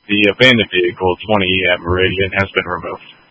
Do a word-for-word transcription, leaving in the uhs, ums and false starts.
The abandoned vehicle twenty at Meridian has been removed.